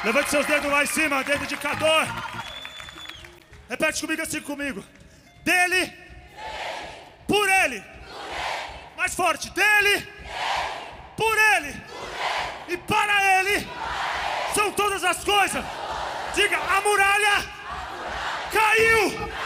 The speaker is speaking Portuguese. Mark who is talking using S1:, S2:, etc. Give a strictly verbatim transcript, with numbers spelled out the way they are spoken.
S1: Levante seus dedos lá em cima, dedo indicador. Repete comigo assim comigo. Dele, dele. Por, ele. por ele. Mais forte. Dele, dele. Por, ele. por ele. E para ele. para ele. São todas as coisas. Diga, a muralha, a muralha. Caiu.